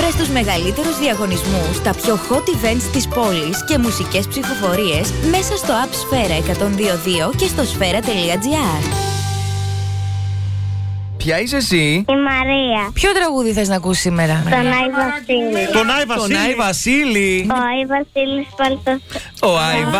Βρες τους μεγαλύτερους διαγωνισμούς, τα πιο hot events της πόλης και μουσικές ψηφοφορίες μέσα στο app Σφαίρα 102.2 και στο σφαίρα.gr. Ποια είσαι εσύ? Η Μαρία. Ποιο τραγούδι θες να ακούσεις σήμερα? Τον Άι Βασίλη. Τον Άι Βασίλη. Ο Άι Βασίλης Παλτός. Ο Άι